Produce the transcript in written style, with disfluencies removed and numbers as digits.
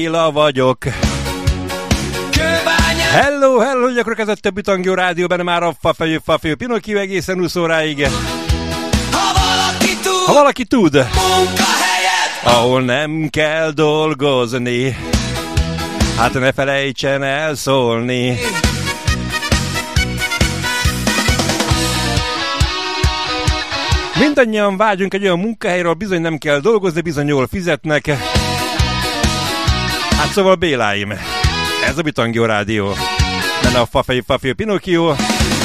Béla vagyok. Hello, hello, hogy akkor kezdett a Bütangyó Rádió, benne már a fafejő Pinocchio egészen 20 óráig. Ha valaki tud, ahol nem kell dolgozni, hát ne felejtsen el szólni. Mindannyian vágyunk egy olyan munkahelyről, bizony nem kell dolgozni, bizony jól fizetnek. Hát szóval Béláim, ez a Bütangyó Rádió. Benne a fafejű Pinocchio.